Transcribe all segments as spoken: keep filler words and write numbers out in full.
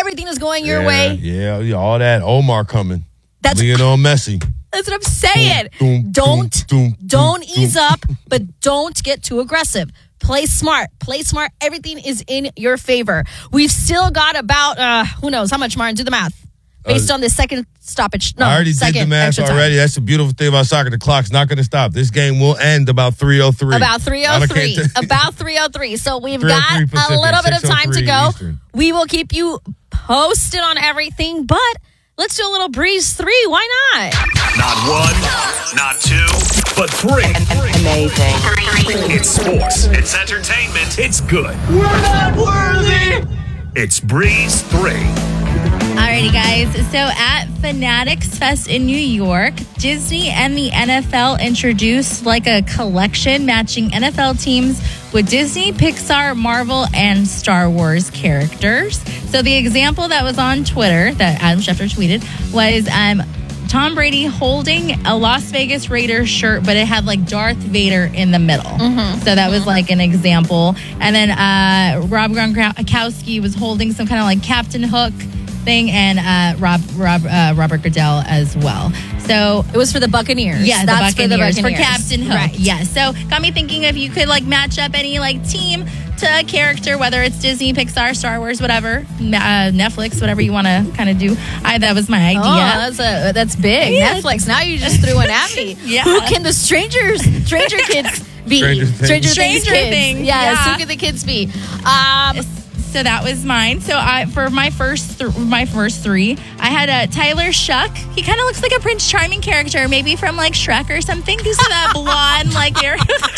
everything is going your yeah, way. Yeah, yeah, all that. Omar coming. That's Lionel Messi. That's what I'm saying. Doom, doom, don't doom, doom, don't doom, ease doom. up, but don't get too aggressive. Play smart. Play smart. Everything is in your favor. We've still got about, uh, who knows how much, Martin? Do the math. Based Uh, on the second stoppage. No, I already did second the math extra time. already. That's the beautiful thing about soccer. The clock's not going to stop. This game will end about three oh three. About three oh three. About three oh three. So we've got three oh three Pacific, a little bit of time to six oh three go. Eastern. We will keep you posted on everything, but let's do a little breeze three. Why not? Not one, not two, but three. Amazing. It's sports. It's entertainment. It's good. We're not worthy. It's Breeze three. Alrighty, guys. So at Fanatics Fest in New York, Disney and the N F L introduced like a collection matching N F L teams with Disney, Pixar, Marvel, and Star Wars characters. So the example that was on Twitter that Adam Schefter tweeted was um, Tom Brady holding a Las Vegas Raiders shirt, but it had like Darth Vader in the middle. Mm-hmm. So that was like an example. And then uh, Rob Gronkowski was holding some kind of like Captain Hook thing, and uh, Rob, Rob, uh, Robert Goodell as well. So It was for the Buccaneers. yeah, That's the Buccaneers, for the Buccaneers. for Captain Hook. Right. Yeah, so got me thinking if you could like match up any like team to a character, whether it's Disney, Pixar, Star Wars, whatever, uh, Netflix, whatever you want to kind of do. I that was my idea. Oh, that's a, that's big. Yeah. Netflix. Now you just threw one at me. Yeah. Who can the strangers, stranger kids be? Stranger Things. Stranger Things. Stranger kids. Things, Yes. yeah. Who can the kids be? Um, So that was mine. So I for my first th- my first three, I had a Tyler Shuck. He kind of looks like a Prince Charming character, maybe from like Shrek or something. Because of that blonde like hair.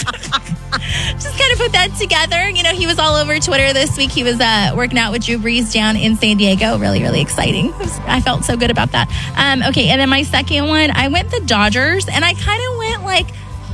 Just kind of put that together. You know, he was all over Twitter this week. He was uh, working out with Drew Brees down in San Diego. Really, really exciting. It was- I felt so good about that. Um, okay, and then my second one, I went the Dodgers, and I kind of went like.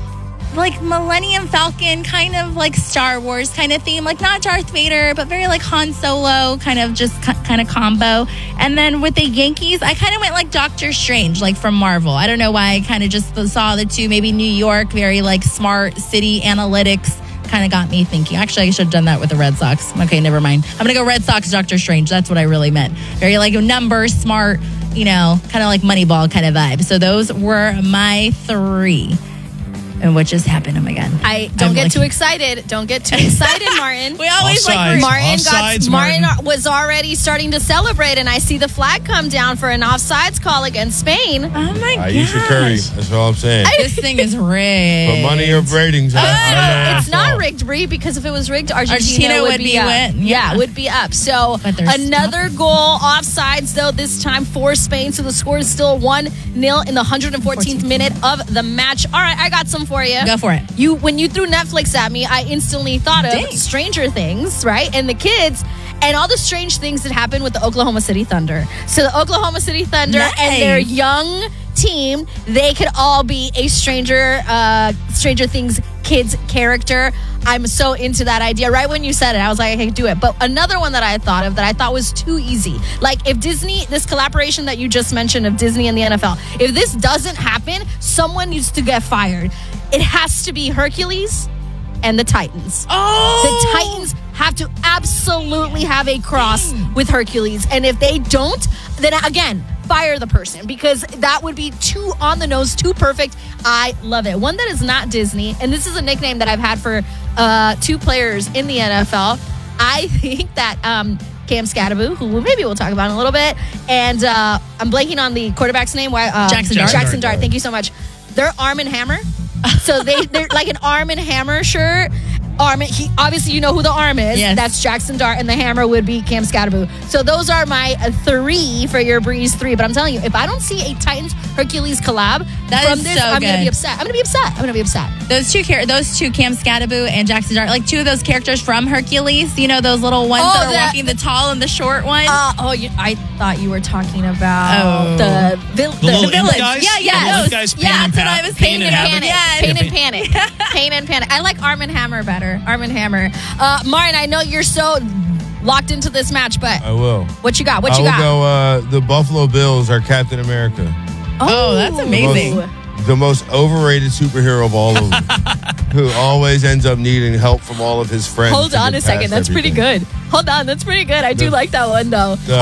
like Millennium Falcon, kind of like Star Wars kind of theme, like not Darth Vader, but very like Han Solo, kind of just c- kind of combo. And then with the Yankees, I kind of went like Doctor Strange, like from Marvel. I don't know why, I kind of just saw the two, maybe New York, very like smart city analytics, kind of got me thinking. Actually, I should have done that with the Red Sox. Okay, never mind. I'm going to go Red Sox, Doctor Strange. That's what I really meant. Very like numbers, smart, you know, kind of like Moneyball kind of vibe. So those were my three. And what just happened? Oh my God. I don't I'm get like- too excited. Don't get too excited, Martin. We always Offsides. like Martin Offsides, got Martin. Martin. was already starting to celebrate, and I see the flag come down for an offsides call against Spain. Oh my God. Aisha Curry. That's all I'm saying. This thing is rigged. Put money or ratings. Uh, on it's not rigged, Bree, because if it was rigged, Argentina, Argentina would, would be, be up. win. Yeah, Yeah. would be up. So But they're another goal offsides, though, this time for Spain. So the score is still one nil in the one hundred fourteenth minute of the match. All right, I got some for you. Go for it. You when you threw Netflix at me, I instantly thought of Dang. Stranger Things, right? And the kids and all the strange things that happened with the Oklahoma City Thunder. So the Oklahoma City Thunder Nice. and their young team, they could all be a Stranger uh, Stranger Things kids character. I'm so into that idea. Right when you said it, I was like, I can do it. But another one that I thought of that I thought was too easy. Like if Disney, this collaboration that you just mentioned of Disney and the N F L, if this doesn't happen, someone needs to get fired. It has to be Hercules and the Titans. Oh. The Titans have to absolutely have a cross with Hercules. And if they don't, then again, fire the person, because that would be too on the nose, too perfect. I love it. One that is not Disney, and this is a nickname that I've had for uh, two players in the N F L. I think that um, Cam Scatteraboo, who maybe we'll talk about in a little bit, and uh, I'm blanking on the quarterback's name. Why, uh, Jackson Dart. Jackson Dart. Thank you so much. They're Arm and Hammer. So they, they're like an Arm and Hammer shirt. Arm, he obviously you know who the arm is. Yes. That's Jackson Dart, and the hammer would be Cam Scatteraboo. So those are my uh, three for your Breeze three. But I'm telling you, if I don't see a Titans Hercules collab That from is this, so I'm gonna good. be upset. I'm gonna be upset. I'm gonna be upset. Those two, char- those two, Cam Scatteraboo and Jackson Dart, like two of those characters from Hercules. You know those little ones Oh, that are the- walking, the tall and the short one. Uh, oh, you, I thought you were talking about Oh. the vil- The little villains. imp guys? Yeah, The yeah, little those. guys, Pain yeah, and that's what Pa- I was Pain thinking. and Panic. Havoc? Yes. Yeah, Pain and panic. Pain and panic. I like Arm and Hammer better. Arm and Hammer. Uh, Martin, I know you're so locked into this match, but I will. what you got? What I you will got? go. Uh, the Buffalo Bills are Captain America. Oh, that's amazing. The most, the most overrated superhero of all of them, who always ends up needing help from all of his friends. Hold to on get a second. past That's pretty everything. good. Hold on. That's pretty good. I do The- like that one, though. The